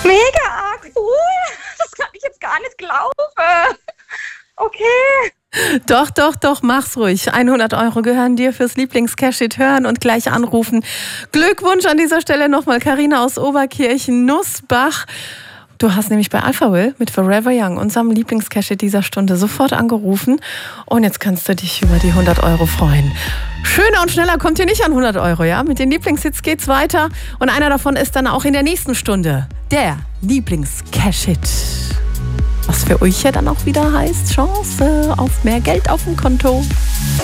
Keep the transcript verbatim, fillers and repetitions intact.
Mega cool. Das kann ich jetzt gar nicht glauben. Okay. Doch, doch, doch, mach's ruhig. hundert Euro gehören dir fürs Lieblings-Cash-It hören und gleich anrufen. Glückwunsch an dieser Stelle nochmal, Carina aus Oberkirchen, Nussbach. Du hast nämlich bei Alpha Will mit Forever Young, unserem Lieblings-Cash-It dieser Stunde, sofort angerufen. Und jetzt kannst du dich über die hundert Euro freuen. Schöner und schneller kommt ihr nicht an hundert Euro, ja? Mit den Lieblingshits geht's weiter. Und einer davon ist dann auch in der nächsten Stunde der Lieblings-Cash-It. Was für euch ja dann auch wieder heißt, Chance auf mehr Geld auf dem Konto.